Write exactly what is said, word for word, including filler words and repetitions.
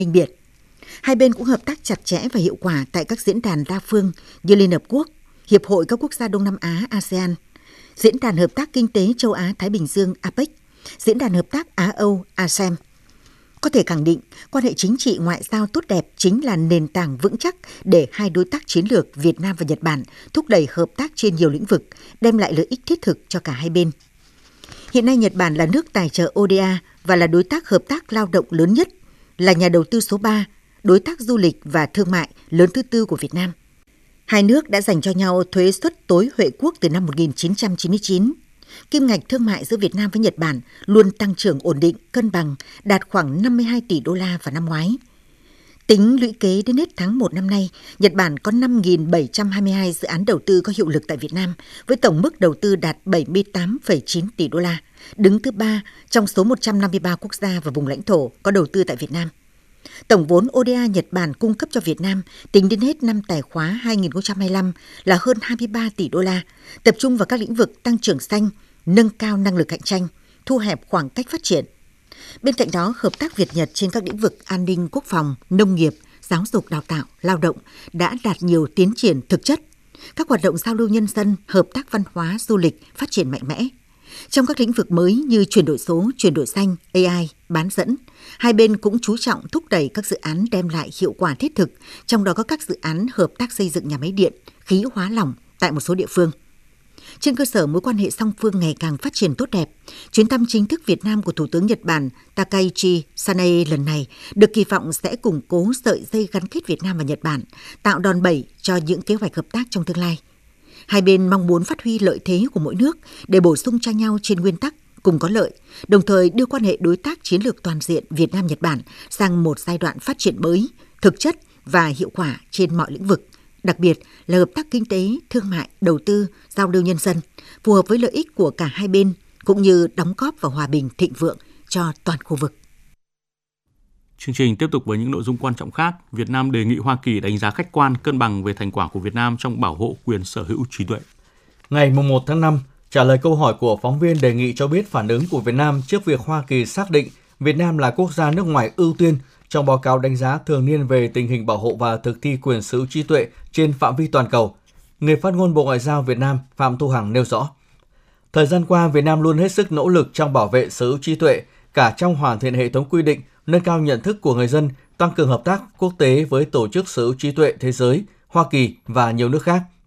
Minh Biệt. Hai bên cũng hợp tác chặt chẽ và hiệu quả tại các diễn đàn đa phương như Liên Hợp Quốc, Hiệp hội các quốc gia Đông Nam Á a sê an, Diễn đàn Hợp tác Kinh tế Châu Á-Thái Bình Dương a pếch, Diễn đàn Hợp tác Á-Âu a sê em. Có thể khẳng định, quan hệ chính trị ngoại giao tốt đẹp chính là nền tảng vững chắc để hai đối tác chiến lược Việt Nam và Nhật Bản thúc đẩy hợp tác trên nhiều lĩnh vực, đem lại lợi ích thiết thực cho cả hai bên. Hiện nay, Nhật Bản là nước tài trợ ô đê a và là đối tác hợp tác lao động lớn nhất, là nhà đầu tư số ba, đối tác du lịch và thương mại lớn thứ tư của Việt Nam. Hai nước đã dành cho nhau thuế suất tối Huệ quốc từ năm một nghìn chín trăm chín mươi chín. Kim ngạch thương mại giữa Việt Nam với Nhật Bản luôn tăng trưởng ổn định, cân bằng, đạt khoảng năm mươi hai tỷ đô la vào năm ngoái. Tính lũy kế đến hết tháng một năm nay, Nhật Bản có năm nghìn bảy trăm hai mươi hai dự án đầu tư có hiệu lực tại Việt Nam, với tổng mức đầu tư đạt bảy mươi tám phẩy chín tỷ đô la, đứng thứ ba trong số một trăm năm mươi ba quốc gia và vùng lãnh thổ có đầu tư tại Việt Nam. Tổng vốn ô đê a Nhật Bản cung cấp cho Việt Nam tính đến hết năm tài khóa hai nghìn không trăm hai mươi lăm là hơn hai mươi ba tỷ đô la, tập trung vào các lĩnh vực tăng trưởng xanh, nâng cao năng lực cạnh tranh, thu hẹp khoảng cách phát triển. Bên cạnh đó, hợp tác Việt-Nhật trên các lĩnh vực an ninh quốc phòng, nông nghiệp, giáo dục đào tạo, lao động đã đạt nhiều tiến triển thực chất. Các hoạt động giao lưu nhân dân, hợp tác văn hóa, du lịch phát triển mạnh mẽ. Trong các lĩnh vực mới như chuyển đổi số, chuyển đổi xanh, a i, bán dẫn, hai bên cũng chú trọng thúc đẩy các dự án đem lại hiệu quả thiết thực, trong đó có các dự án hợp tác xây dựng nhà máy điện, khí hóa lỏng tại một số địa phương. Trên cơ sở mối quan hệ song phương ngày càng phát triển tốt đẹp, chuyến thăm chính thức Việt Nam của Thủ tướng Nhật Bản Takaichi Sanae lần này được kỳ vọng sẽ củng cố sợi dây gắn kết Việt Nam và Nhật Bản, tạo đòn bẩy cho những kế hoạch hợp tác trong tương lai. Hai bên mong muốn phát huy lợi thế của mỗi nước để bổ sung cho nhau trên nguyên tắc cùng có lợi, đồng thời đưa quan hệ đối tác chiến lược toàn diện Việt Nam-Nhật Bản sang một giai đoạn phát triển mới, thực chất và hiệu quả trên mọi lĩnh vực, đặc biệt là hợp tác kinh tế, thương mại, đầu tư, giao lưu nhân dân, phù hợp với lợi ích của cả hai bên, cũng như đóng góp vào hòa bình thịnh vượng cho toàn khu vực. Chương trình tiếp tục với những nội dung quan trọng khác. Việt Nam đề nghị Hoa Kỳ đánh giá khách quan, cân bằng về thành quả của Việt Nam trong bảo hộ quyền sở hữu trí tuệ. Ngày một tháng năm, trả lời câu hỏi của phóng viên đề nghị cho biết phản ứng của Việt Nam trước việc Hoa Kỳ xác định Việt Nam là quốc gia nước ngoài ưu tiên trong báo cáo đánh giá thường niên về tình hình bảo hộ và thực thi quyền sở hữu trí tuệ trên phạm vi toàn cầu. Người phát ngôn Bộ Ngoại giao Việt Nam Phạm Thu Hằng nêu rõ, thời gian qua Việt Nam luôn hết sức nỗ lực trong bảo vệ sở hữu trí tuệ, cả trong hoàn thiện hệ thống quy định, nâng cao nhận thức của người dân, tăng cường hợp tác quốc tế với Tổ chức Sở hữu trí tuệ thế giới, Hoa Kỳ và nhiều nước khác.